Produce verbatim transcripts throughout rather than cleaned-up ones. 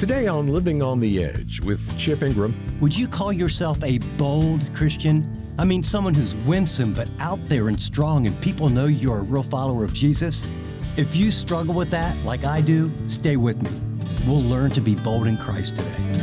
Today on Living on the Edge with Chip Ingram. Would you call yourself a bold Christian? I mean, someone who's winsome but out there and strong and people know you're a real follower of Jesus? If you struggle with that, like I do, stay with me. We'll learn to be bold in Christ today.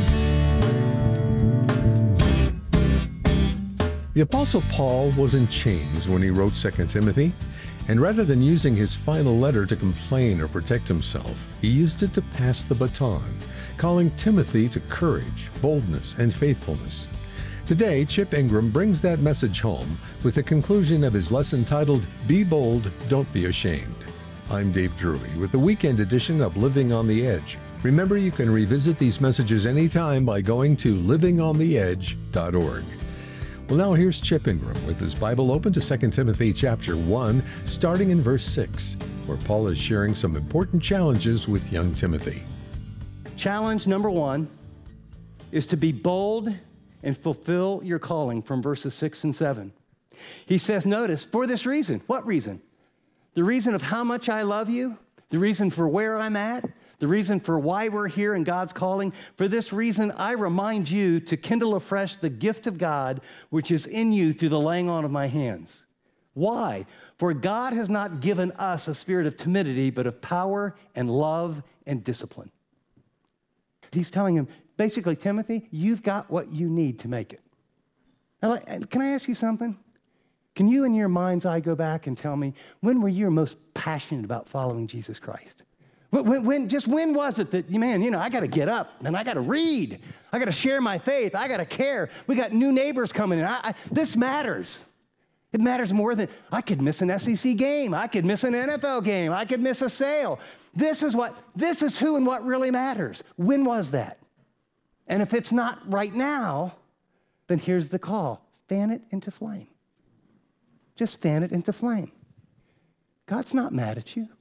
The Apostle Paul was in chains when he wrote Second Timothy, and rather than using his final letter to complain or protect himself, he used it to pass the baton, calling Timothy to courage, boldness, and faithfulness. Today, Chip Ingram brings that message home with the conclusion of his lesson titled, Be Bold, Don't Be Ashamed. I'm Dave Drury with the weekend edition of Living on the Edge. Remember, you can revisit these messages anytime by going to living on the edge dot org. Well, now here's Chip Ingram with his Bible open to Second Timothy chapter one, starting in verse six, where Paul is sharing some important challenges with young Timothy. Challenge number one is to be bold and fulfill your calling from verses six and seven. He says, notice, for this reason. What reason? The reason of how much I love you, the reason for where I'm at, the reason for why we're here in God's calling. For this reason, I remind you to kindle afresh the gift of God, which is in you through the laying on of my hands. Why? For God has not given us a spirit of timidity, but of power and love and discipline. He's telling him, basically, Timothy, you've got what you need to make it. Now, can I ask you something? Can you in your mind's eye go back and tell me, when were you most passionate about following Jesus Christ? When, when, just when was it that, man, you know, I got to get up and I got to read. I got to share my faith. I got to care. We got new neighbors coming in. I, I, this matters. It matters more than, I could miss an S E C game. I could miss an N F L game. I could miss a sale. This is what, this is who and what really matters. When was that? And if it's not right now, then here's the call. Fan it into flame. Just fan it into flame. God's not mad at you.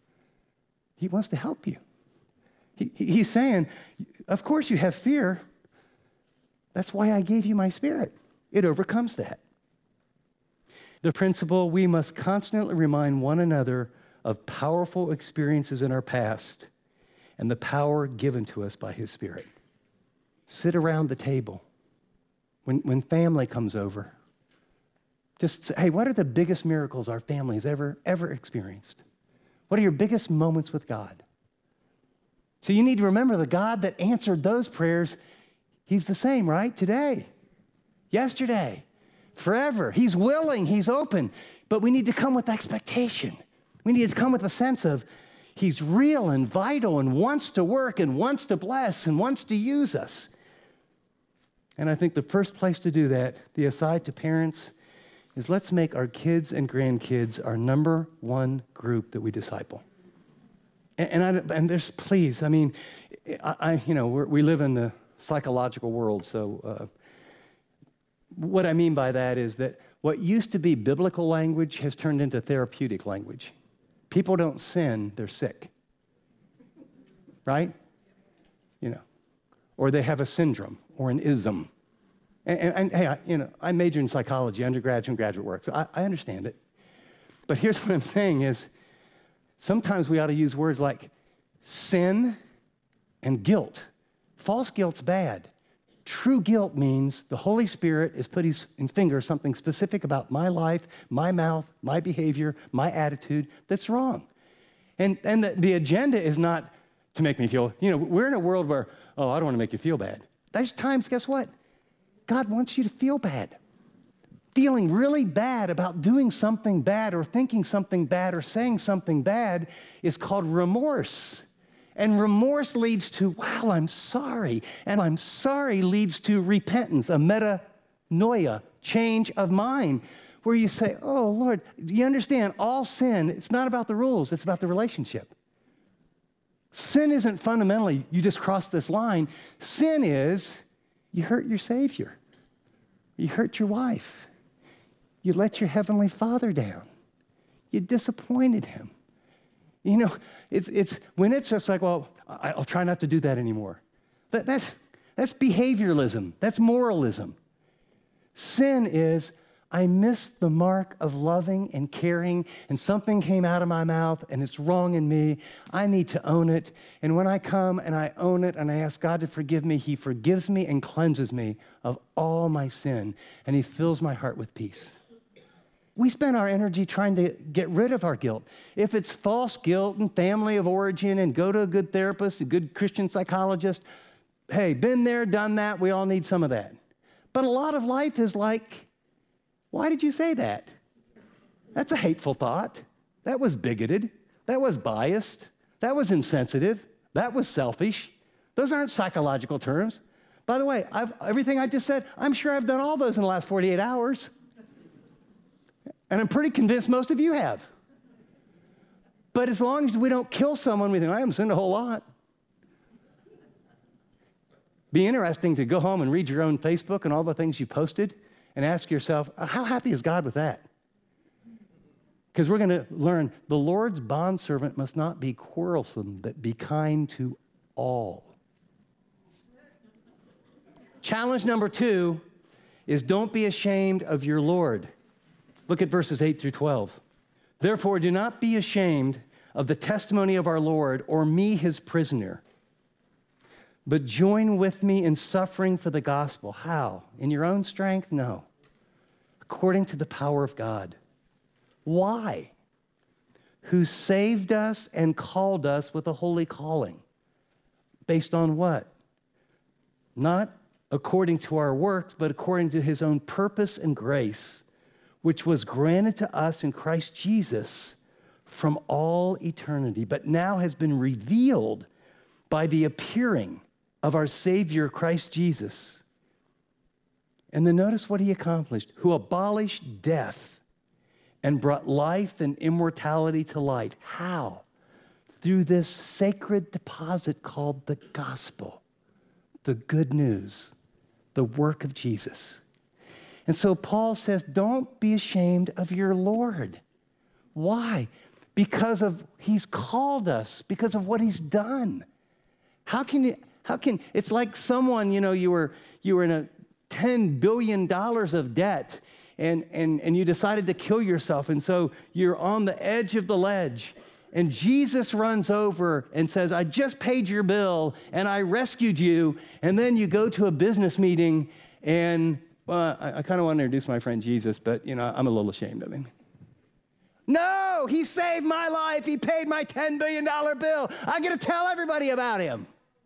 He wants to help you. He, he, he's saying, of course you have fear. That's why I gave you my spirit. It overcomes that. The principle, we must constantly remind one another of powerful experiences in our past and the power given to us by his spirit. Sit around the table. When, when family comes over, just say, hey, what are the biggest miracles our family has ever, ever experienced? What are your biggest moments with God? So you need to remember the God that answered those prayers, he's the same, right? Today, yesterday, forever. He's willing, he's open, but we need to come with expectation. We need to come with a sense of he's real and vital and wants to work and wants to bless and wants to use us. And I think the first place to do that, the aside to parents, is let's make our kids and grandkids our number one group that we disciple. And, and, I, and there's, please, I mean, I, I you know, we're, we live in the psychological world, so uh, what I mean by that is that what used to be biblical language has turned into therapeutic language. People don't sin, they're sick. Right? You know, or they have a syndrome or an ism. And, and, and hey, I, you know, I majored in psychology, undergraduate and graduate work, so I, I understand it. But here's what I'm saying is, sometimes we ought to use words like sin and guilt. False guilt's bad. True guilt means the Holy Spirit is putting his finger something specific about my life, my mouth, my behavior, my attitude that's wrong. And, and the, the agenda is not to make me feel, you know, we're in a world where, oh, I don't want to make you feel bad. There's times, guess what? God wants you to feel bad. Feeling really bad about doing something bad or thinking something bad or saying something bad is called remorse. And remorse leads to, wow, I'm sorry. And I'm sorry leads to repentance, a metanoia, change of mind, where you say, oh, Lord, do you understand? All sin, it's not about the rules, it's about the relationship. Sin isn't fundamentally, you just cross this line. Sin is, you hurt your Savior. You hurt your wife. You let your Heavenly Father down. You disappointed him. You know, it's it's when it's just like, well, I'll try not to do that anymore. That, that's, that's behavioralism. That's moralism. Sin is, I missed the mark of loving and caring, and something came out of my mouth and it's wrong in me. I need to own it. And when I come and I own it and I ask God to forgive me, he forgives me and cleanses me of all my sin, and he fills my heart with peace. We spend our energy trying to get rid of our guilt. If it's false guilt and family of origin and go to a good therapist, a good Christian psychologist, hey, been there, done that, we all need some of that. But a lot of life is like, why did you say that? That's a hateful thought. That was bigoted. That was biased. That was insensitive. That was selfish. Those aren't psychological terms. By the way, I've, everything I just said, I'm sure I've done all those in the last forty-eight hours. And I'm pretty convinced most of you have. But as long as we don't kill someone, we think, I haven't sinned a whole lot. Be interesting to go home and read your own Facebook and all the things you posted and ask yourself, how happy is God with that? Because we're going to learn the Lord's bondservant must not be quarrelsome, but be kind to all. Challenge number two is don't be ashamed of your Lord. Look at verses eight through twelve. Therefore, do not be ashamed of the testimony of our Lord or me, his prisoner, but join with me in suffering for the gospel. How? In your own strength? No. According to the power of God. Why? Who saved us and called us with a holy calling. Based on what? Not according to our works, but according to his own purpose and grace, which was granted to us in Christ Jesus from all eternity, but now has been revealed by the appearing of our Savior, Christ Jesus. And then notice what he accomplished, who abolished death and brought life and immortality to light. How? Through this sacred deposit called the gospel, the good news, the work of Jesus. And so Paul says, don't be ashamed of your Lord. Why? Because of he's called us, because of what he's done. How can you, how can, it's like someone, you know, you were, you were in a ten billion dollars of debt and, and, and you decided to kill yourself. And so you're on the edge of the ledge and Jesus runs over and says, I just paid your bill and I rescued you. And then you go to a business meeting and, well, I, I kind of want to introduce my friend Jesus, but, you know, I'm a little ashamed of him. No, he saved my life. He paid my ten billion dollars bill. I got to tell everybody about him.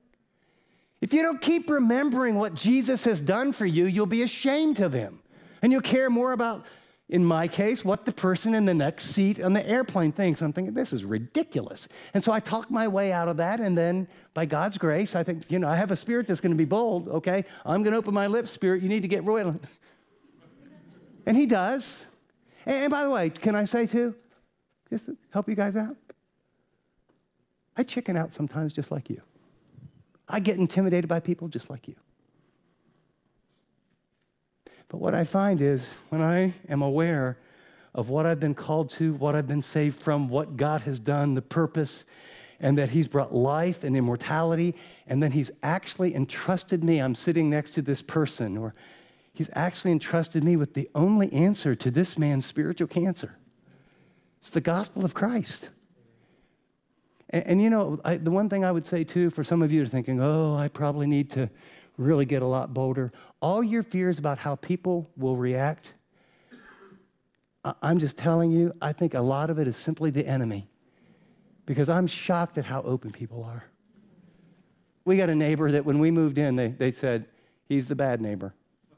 If you don't keep remembering what Jesus has done for you, you'll be ashamed of him. And you'll care more about, in my case, what the person in the next seat on the airplane thinks. I'm thinking, this is ridiculous. And so I talk my way out of that. And then by God's grace, I think, you know, I have a spirit that's going to be bold. Okay, I'm going to open my lips, Spirit. You need to get royal. And he does. And by the way, can I say too, just to help you guys out? I chicken out sometimes just like you. I get intimidated by people just like you. But what I find is when I am aware of what I've been called to, what I've been saved from, what God has done, the purpose, and that he's brought life and immortality, and then he's actually entrusted me, I'm sitting next to this person, or he's actually entrusted me with the only answer to this man's spiritual cancer. It's the gospel of Christ. And, and you know, I, the one thing I would say too, for some of you are thinking, oh, I probably need to really get a lot bolder. All your fears about how people will react, I, I'm just telling you, I think a lot of it is simply the enemy. Because I'm shocked at how open people are. We got a neighbor that when we moved in, they, they said, he's the bad neighbor.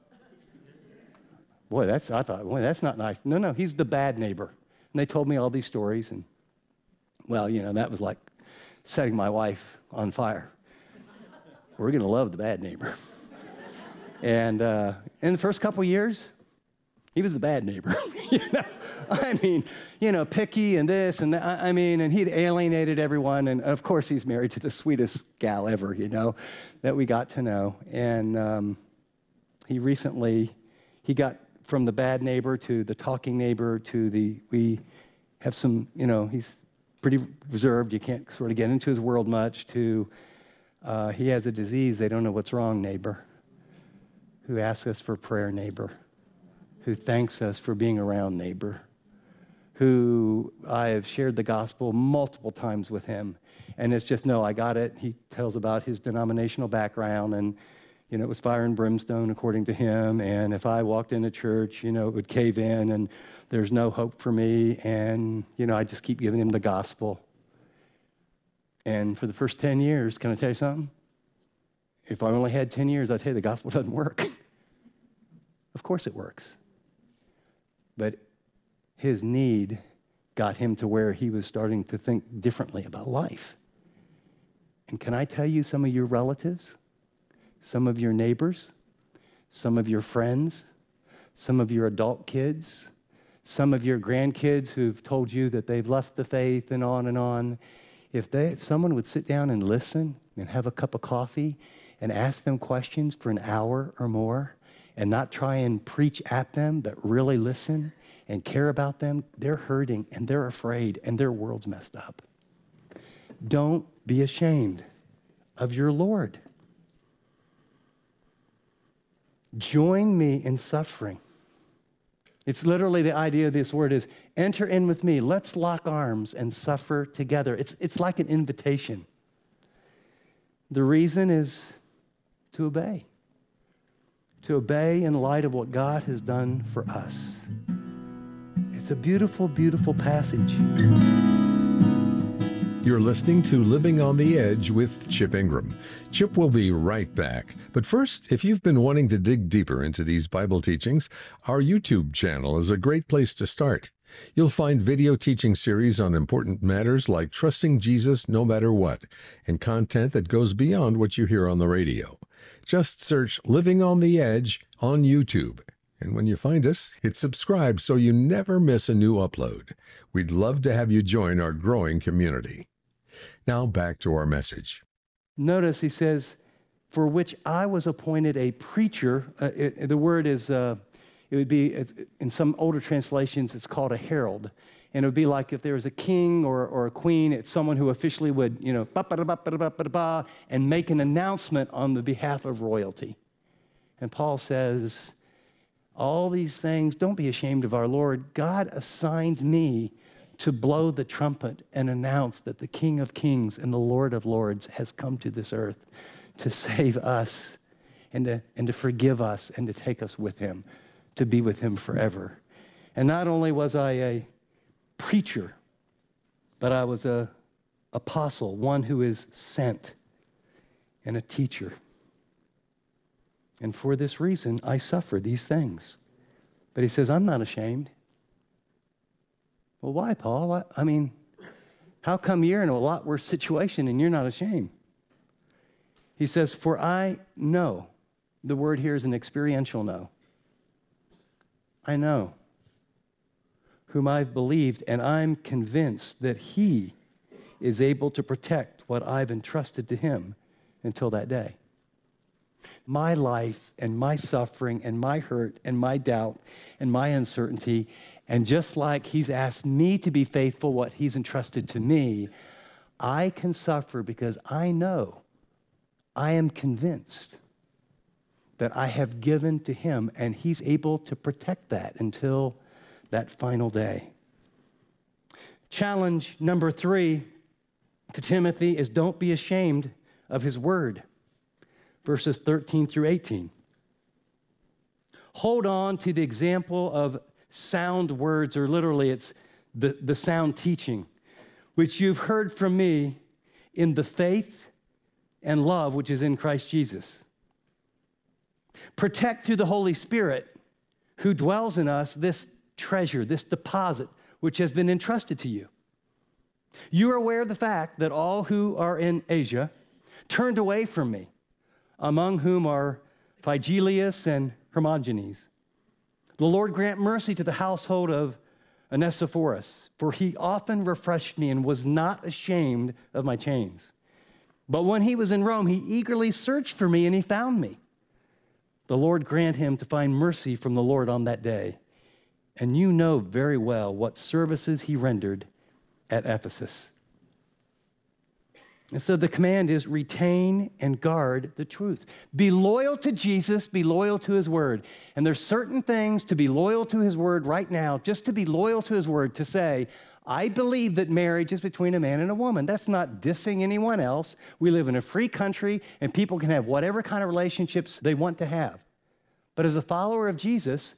Boy, that's, I thought, boy, that's not nice. No, no, he's the bad neighbor. And they told me all these stories, and well, you know, that was like setting my wife on fire. We're going to love the bad neighbor. And uh, in the first couple of years, he was the bad neighbor. you know? I mean, you know, picky and this and that. I mean, and he'd alienated everyone. And of course, he's married to the sweetest gal ever, you know, that we got to know. And um, he recently, he got from the bad neighbor to the talking neighbor to the, we have some, you know, he's pretty reserved. You can't sort of get into his world much, to uh, he has a disease. They don't know what's wrong, neighbor. Who asks us for prayer, neighbor. who thanks us for being around neighbor, who I have shared the gospel multiple times with him. And it's just, no, I got it. He tells about his denominational background, and, you know, it was fire and brimstone according to him. And if I walked into church, you know, it would cave in, and there's no hope for me. And, you know, I just keep giving him the gospel. And for the first ten years, can I tell you something? If I only had ten years, I'd tell you the gospel doesn't work. Of course it works. But his need got him to where he was starting to think differently about life. And can I tell you, some of your relatives, some of your neighbors, some of your friends, some of your adult kids, some of your grandkids who've told you that they've left the faith and on and on, if they, if someone would sit down and listen and have a cup of coffee and ask them questions for an hour or more and not try and preach at them, but really listen and care about them, they're hurting and they're afraid and their world's messed up. Don't be ashamed of your Lord. Join me in suffering. It's literally the idea of this word is, enter in with me. Let's lock arms and suffer together. It's, it's like an invitation. The reason is to obey. To obey in light of what God has done for us. It's a beautiful, beautiful passage. You're listening to Living on the Edge with Chip Ingram. Chip will be right back. But first, if you've been wanting to dig deeper into these Bible teachings, our YouTube channel is a great place to start. You'll find video teaching series on important matters like trusting Jesus no matter what, and content that goes beyond what you hear on the radio. Just search Living on the Edge on YouTube. And when you find us, hit subscribe so you never miss a new upload. We'd love to have you join our growing community. Now back to our message. Notice he says, for which I was appointed a preacher. Uh, it, the word is, uh, it would be, in some older translations, it's called a herald. And it would be like if there was a king or, or a queen, it's someone who officially would, you know, ba-ba-da-ba-ba-da-ba-da-ba, and make an announcement on the behalf of royalty. And Paul says, all these things, don't be ashamed of our Lord. God assigned me to blow the trumpet and announce that the King of Kings and the Lord of Lords has come to this earth to save us and to, and to forgive us and to take us with him, to be with him forever. And not only was I a preacher, but I was a apostle, one who is sent, and a teacher. And for this reason, I suffer these things. But he says, I'm not ashamed. Well, why, Paul? Why? I mean, how come you're in a lot worse situation and you're not ashamed? He says, for I know. The word here is an experiential know. I know whom I've believed, and I'm convinced that he is able to protect what I've entrusted to him until that day. My life and my suffering and my hurt and my doubt and my uncertainty, and just like he's asked me to be faithful, what he's entrusted to me, I can suffer because I know, I am convinced that I have given to him, and he's able to protect that until that final day. Challenge number three to Timothy is don't be ashamed of his word. Verses thirteen through eighteen. Hold on to the example of sound words, or literally it's the, the sound teaching, which you've heard from me in the faith and love which is in Christ Jesus. Protect through the Holy Spirit who dwells in us this treasure, this deposit, which has been entrusted to you. You are aware of the fact that all who are in Asia turned away from me, among whom are Phygelius and Hermogenes. The Lord grant mercy to the household of Onesiphorus, for he often refreshed me and was not ashamed of my chains. But when he was in Rome, he eagerly searched for me and he found me. The Lord grant him to find mercy from the Lord on that day. And you know very well what services he rendered at Ephesus. And so the command is retain and guard the truth. Be loyal to Jesus, be loyal to his word. And there's certain things to be loyal to his word right now, just to be loyal to his word, to say, I believe that marriage is between a man and a woman. That's not dissing anyone else. We live in a free country, and people can have whatever kind of relationships they want to have. But as a follower of Jesus,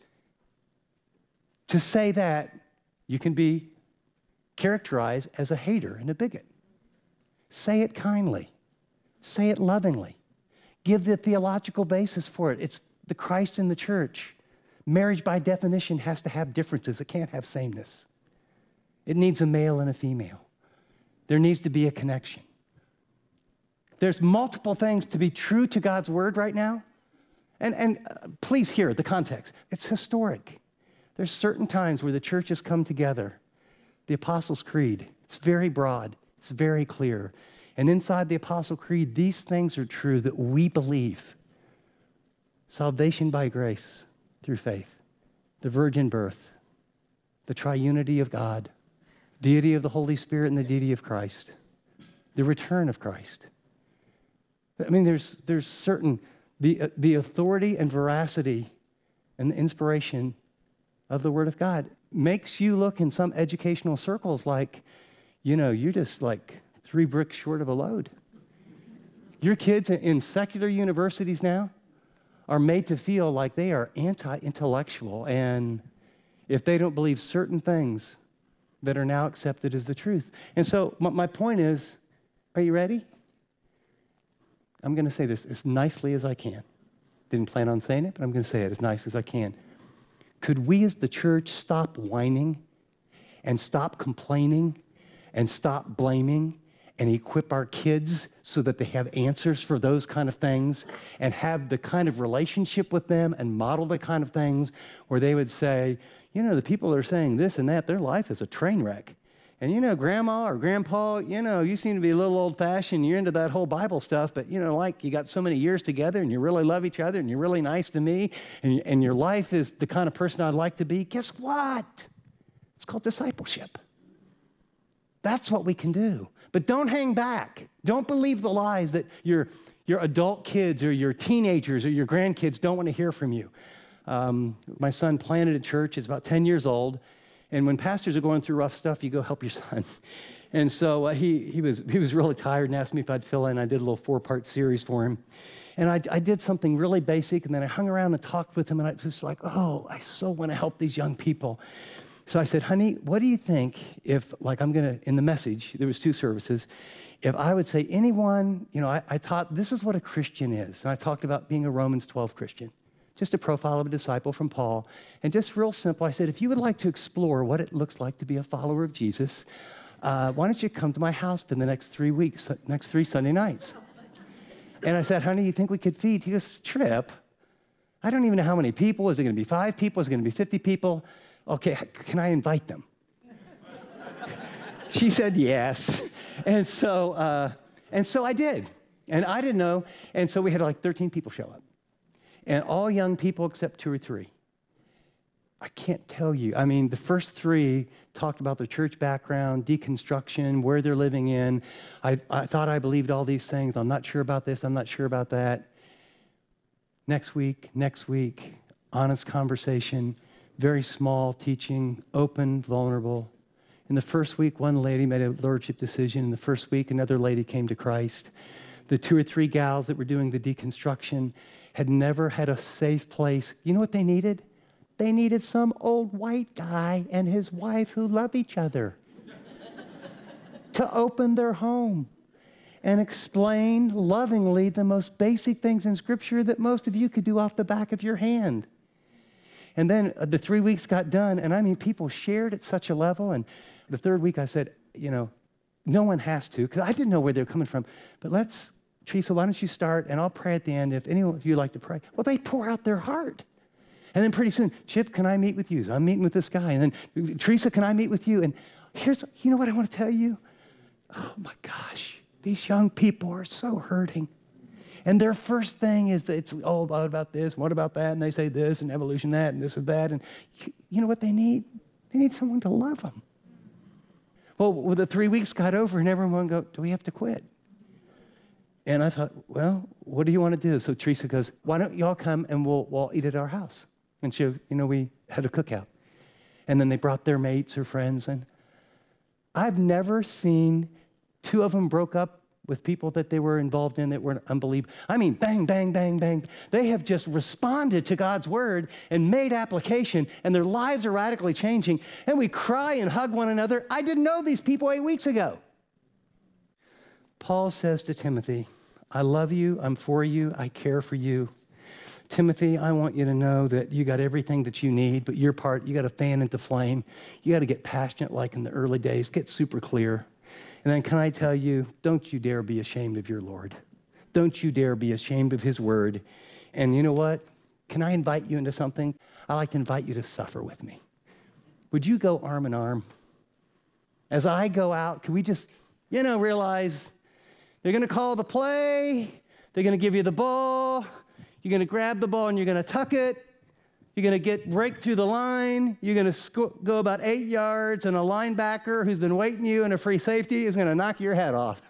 to say that, you can be characterized as a hater and a bigot. Say it kindly. Say it lovingly. Give the theological basis for it. It's the Christ in the church. Marriage, by definition, has to have differences. It can't have sameness. It needs a male and a female. There needs to be a connection. There's multiple things to be true to God's word right now. And, and uh, please hear the context. It's historic. There's certain times where the church has come together. The Apostles' Creed, it's very broad. It's very clear. And inside the Apostle Creed, these things are true that we believe. Salvation by grace through faith, the virgin birth, the triunity of God, deity of the Holy Spirit and the deity of Christ, the return of Christ. I mean, there's, there's certain, the, the authority and veracity and the inspiration of the Word of God makes you look in some educational circles like, you know, you're just like three bricks short of a load. Your kids in secular universities now are made to feel like they are anti-intellectual, and if they don't believe certain things that are now accepted as the truth. And so my point is, are you ready? I'm going to say this as nicely as I can. Didn't plan on saying it, but I'm going to say it as nice as I can. Could we as the church stop whining and stop complaining and stop blaming and equip our kids so that they have answers for those kind of things and have the kind of relationship with them and model the kind of things where they would say, you know, the people are saying this and that, their life is a train wreck. And, you know, grandma or grandpa, you know, you seem to be a little old-fashioned, you're into that whole Bible stuff, but, you know, like you got so many years together and you really love each other and you're really nice to me and, and your life is the kind of person I'd like to be. Guess what? It's called discipleship. That's what we can do. But don't hang back. Don't believe the lies that your, your adult kids or your teenagers or your grandkids don't want to hear from you. Um, my son planted a church. It's about ten years old. And when pastors are going through rough stuff, you go help your son. And so uh, he, he, was, he was really tired and asked me if I'd fill in. I did a little four-part series for him. And I, I did something really basic, and then I hung around and talked with him, and I was just like, oh, I so want to help these young people. So I said, honey, what do you think if, like I'm going to, in the message, there was two services, if I would say anyone, you know, I, I taught this is what a Christian is. And I talked about being a Romans twelve Christian, just a profile of a disciple from Paul. And just real simple, I said, if you would like to explore what it looks like to be a follower of Jesus, uh, why don't you come to my house for the next three weeks, next three Sunday nights? And I said, honey, you think we could feed? He goes, Trip, I don't even know how many people. Is it going to be five people? Is it going to be fifty people? Okay, can I invite them? She said yes. And so, uh, and so I did. And I didn't know. And so we had like thirteen people show up. And all young people except two or three. I can't tell you. I mean, the first three talked about their church background, deconstruction, where they're living in. I, I thought I believed all these things. I'm not sure about this. I'm not sure about that. Next week, next week, honest conversation, very small teaching, open, vulnerable. In the first week, one lady made a lordship decision. In the first week, another lady came to Christ. The two or three gals that were doing the deconstruction had never had a safe place. You know what they needed? They needed some old white guy and his wife who love each other to open their home and explain lovingly the most basic things in Scripture that most of you could do off the back of your hand. And then the three weeks got done, and I mean, people shared at such a level. And the third week I said, you know, no one has to, because I didn't know where they were coming from. But let's, Teresa, why don't you start, and I'll pray at the end if any of you like to pray. Well, they pour out their heart. And then pretty soon, Chip, can I meet with you? So I'm meeting with this guy. And then, Teresa, can I meet with you? And here's, you know what I want to tell you? Oh my gosh, these young people are so hurting. And their first thing is that it's, oh, what about this? What about that? And they say this and evolution that and this and that. And you know what they need? They need someone to love them. Well, well, the three weeks got over and everyone go, do we have to quit? And I thought, well, what do you want to do? So Teresa goes, why don't y'all come and we'll, we'll eat at our house? And she, you know, we had a cookout. And then they brought their mates or friends. And I've never seen two of them broke up with people that they were involved in that were unbelievable. I mean, bang, bang, bang, bang. They have just responded to God's word and made application, and their lives are radically changing. And we cry and hug one another. I didn't know these people eight weeks ago. Paul says to Timothy, I love you, I'm for you, I care for you. Timothy, I want you to know that you got everything that you need, but your part, you got to fan into flame. You got to get passionate like in the early days, get super clear. And then can I tell you, don't you dare be ashamed of your Lord. Don't you dare be ashamed of his word. And you know what? Can I invite you into something? I like to invite you to suffer with me. Would you go arm in arm? As I go out, can we just, you know, realize they're going to call the play. They're going to give you the ball. You're going to grab the ball and you're going to tuck it. You're going to get break through the line. You're going to sc- go about eight yards, and a linebacker who's been waiting you in a free safety is going to knock your head off.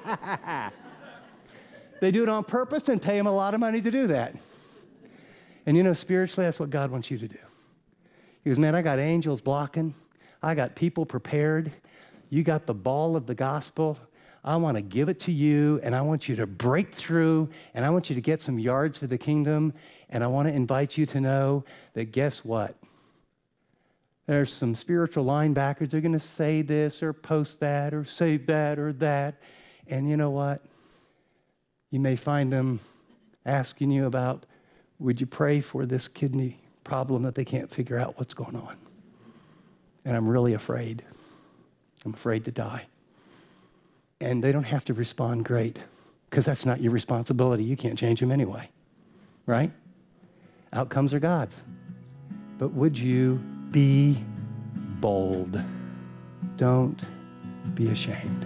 They do it on purpose and pay him a lot of money to do that. And you know, spiritually, that's what God wants you to do. He goes, man, I got angels blocking. I got people prepared. You got the ball of the gospel. I want to give it to you, and I want you to break through, and I want you to get some yards for the kingdom, and I want to invite you to know that guess what? There's some spiritual linebackers. They're going to say this or post that or say that or that, and you know what? You may find them asking you about, would you pray for this kidney problem that they can't figure out what's going on? And I'm really afraid. I'm afraid to die. And they don't have to respond great, because that's not your responsibility. You can't change them anyway, right? Outcomes are God's. But would you be bold? Don't be ashamed.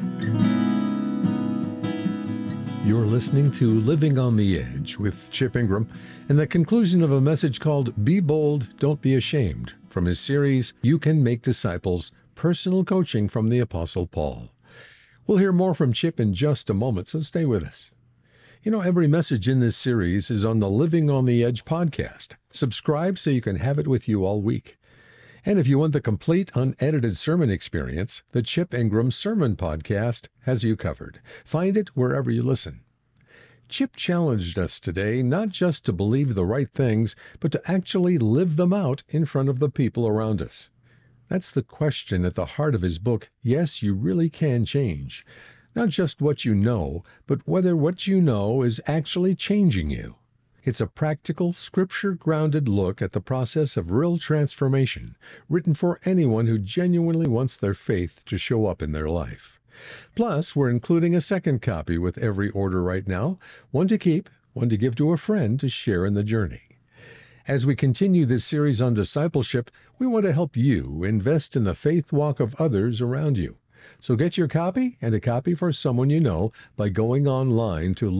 You're listening to Living on the Edge with Chip Ingram, and the conclusion of a message called Be Bold, Don't Be Ashamed, from his series, You Can Make Disciples, Personal Coaching from the Apostle Paul. We'll hear more from Chip in just a moment, so stay with us. You know, every message in this series is on the Living on the Edge podcast. Subscribe so you can have it with you all week. And if you want the complete unedited sermon experience, the Chip Ingram Sermon Podcast has you covered. Find it wherever you listen. Chip challenged us today not just to believe the right things, but to actually live them out in front of the people around us. That's the question at the heart of his book, Yes, You Really Can Change. Not just what you know, but whether what you know is actually changing you. It's a practical, scripture-grounded look at the process of real transformation, written for anyone who genuinely wants their faith to show up in their life. Plus, we're including a second copy with every order right now, one to keep, one to give to a friend to share in the journey. As we continue this series on discipleship, we want to help you invest in the faith walk of others around you. So get your copy and a copy for someone you know by going online to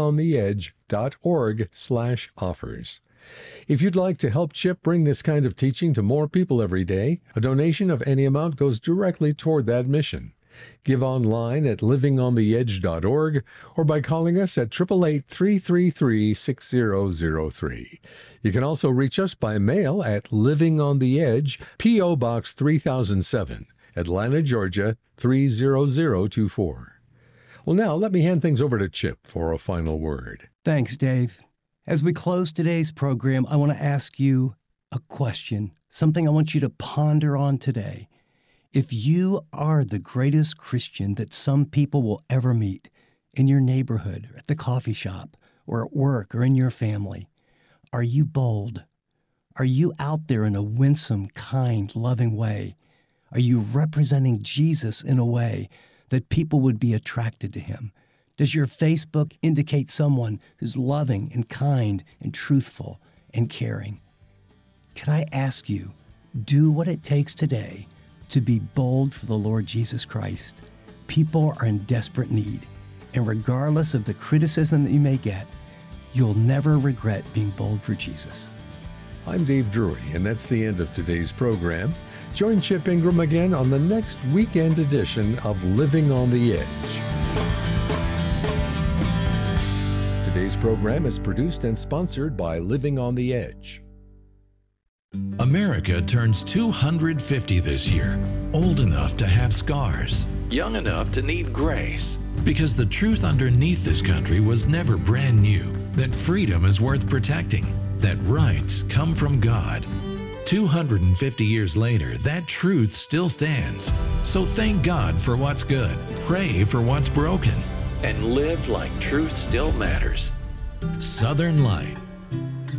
livingontheedge.org slash offers. If you'd like to help Chip bring this kind of teaching to more people every day, a donation of any amount goes directly toward that mission. Give online at living on the edge dot org or by calling us at eight eight eight, three three three, six zero zero three. You can also reach us by mail at Living on the Edge, P O. Box three thousand seven, Atlanta, Georgia, three zero zero two four. Well, now let me hand things over to Chip for a final word. Thanks, Dave. As we close today's program, I want to ask you a question, something I want you to ponder on today. If you are the greatest Christian that some people will ever meet in your neighborhood, or at the coffee shop, or at work, or in your family, are you bold? Are you out there in a winsome, kind, loving way? Are you representing Jesus in a way that people would be attracted to him? Does your Facebook indicate someone who's loving and kind and truthful and caring? Can I ask you, do what it takes today to be bold for the Lord Jesus Christ. People are in desperate need, and regardless of the criticism that you may get, you'll never regret being bold for Jesus. I'm Dave Drury, and that's the end of today's program. Join Chip Ingram again on the next weekend edition of Living on the Edge. Today's program is produced and sponsored by Living on the Edge. America turns two hundred fifty this year, old enough to have scars, young enough to need grace. Because the truth underneath this country was never brand new, that freedom is worth protecting, that rights come from God. two hundred fifty years later, that truth still stands. So thank God for what's good, pray for what's broken, and live like truth still matters. Southern Light.